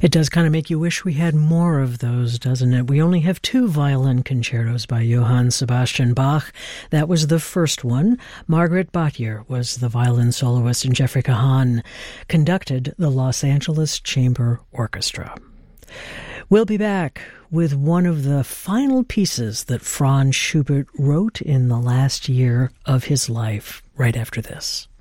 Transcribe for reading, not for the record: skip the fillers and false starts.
It does kind of make you wish we had more of those, doesn't it? We only have 2 violin concertos by Johann Sebastian Bach. That was the first one. Margaret Bottier was the violin soloist, and Jeffrey Kahan conducted the Los Angeles Chamber Orchestra. We'll be back with one of the final pieces that Franz Schubert wrote in the last year of his life, right after this.